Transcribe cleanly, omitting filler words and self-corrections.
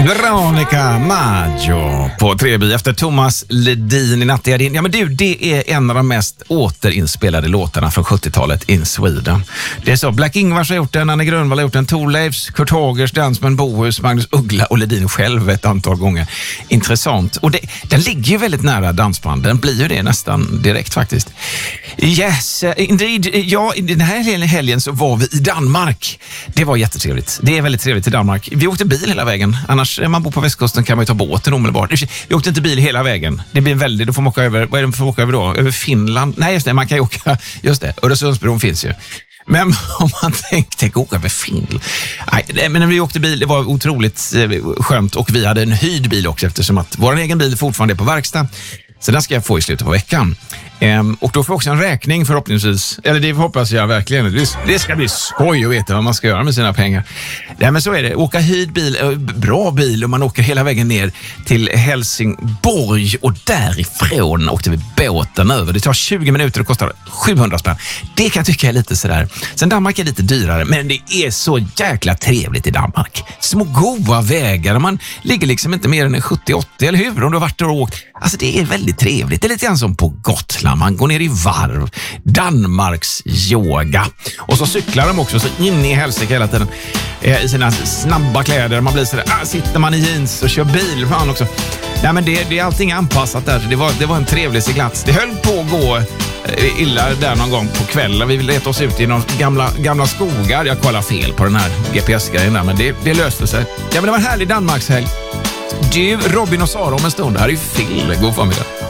Veronica Maggio på Treby efter Thomas Ledin i Nattjardin. Ja men du, det är en av de mest återinspelade låtarna från 70-talet in Sweden. Det är så, Black Ingvars har gjort den, Anne Grönvall har gjort den, Thorleifs, Kurt Hagers, Dansman Bohus, Magnus Uggla och Ledin själv ett antal gånger. Intressant. Och den ligger ju väldigt nära dansband. Den blir ju det nästan direkt faktiskt. Yes, indeed. Ja, den här helgen så var vi i Danmark. Det var jättetrevligt. Det är väldigt trevligt i Danmark. Vi åkte bil hela vägen. Annars, när man bor på västkusten kan man ju ta båten omedelbart. Vi åkte inte bil hela vägen. Det blir väldigt, då får man åka över, vad är det för att åka över då? Över Finland? Nej, just det, man kan ju åka, just det, Öresundsbron finns ju. Men om man tänkte åka över Finland. Nej, men när vi åkte bil, det var otroligt skönt och vi hade en hyrd bil också eftersom att vår egen bil fortfarande är på verkstad. Så den ska jag få i slutet på veckan. Och då får jag också en räkning förhoppningsvis. Eller det hoppas jag verkligen. Det ska bli skoj att veta vad man ska göra med sina pengar. Nej, men så är det. Åka hyrd bil, bra bil och man åker hela vägen ner till Helsingborg. Och därifrån åkte vi båten över. Det tar 20 minuter och kostar 700 spänn. Det kan jag tycka är lite sådär. Sen Danmark är lite dyrare, men det är så jäkla trevligt i Danmark. Små goda vägar. Man ligger liksom inte mer än 70-80, eller hur? Om du har varit och åkt. Alltså det är väldigt trevligt. Det är lite grann som på Gotland. Man går ner i varv. Danmarks yoga. Och så cyklar de också så in i helsike hela tiden. I sina snabba kläder. Man blir sådär, sitter man i jeans och kör bil. Fan också. Nej, men det är allting anpassat där. Det var en trevlig seglats. Det höll på att gå illa där någon gång på kvällen. Vi ville leta oss ut i några gamla skogar. Jag kollar fel på den här GPS-grejen där, men det löste sig. Ja, men det var en härlig Danmarkshelg. Du, Robin och Sara om en stund. Det här är ju Phil. God förmiddag.